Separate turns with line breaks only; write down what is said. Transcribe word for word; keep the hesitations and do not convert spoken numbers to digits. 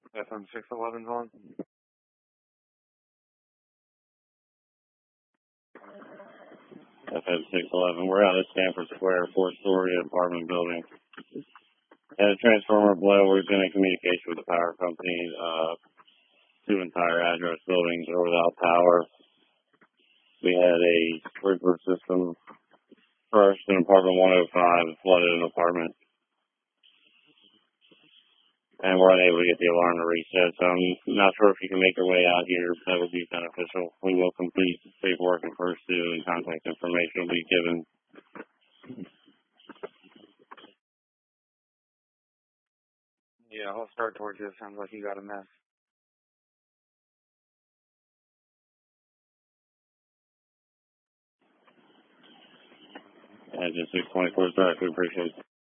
F M six eleven's on.
F M six eleven. We're out at Stanford Square, four-story apartment building. Had a transformer blow. We've been in communication with the power company. Uh, two entire address buildings are without power. We had a sprinkler system first in apartment one oh five, flooded an apartment. And we're unable to get the alarm to reset, so I'm not sure if you can make your way out here. That would be beneficial. We will complete paperwork at first due, and contact information will be given.
Yeah, I'll start towards you. Sounds like you got a mess.
And just six twenty-four, sorry, we appreciate it.